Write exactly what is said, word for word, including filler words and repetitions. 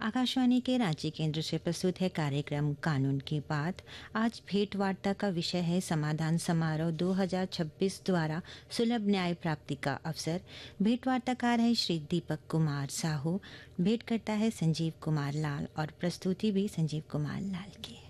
आकाशवाणी के रांची केंद्र से प्रस्तुत है कार्यक्रम कानून की बात। आज भेंट वार्ता का विषय है समाधान समारोह दो हज़ार छब्बीस द्वारा सुलभ न्याय प्राप्ति का अवसर। भेंट वार्ताकार है श्री दीपक कुमार साहू। भेंट करता है संजीव कुमार लाल और प्रस्तुति भी संजीव कुमार लाल की है।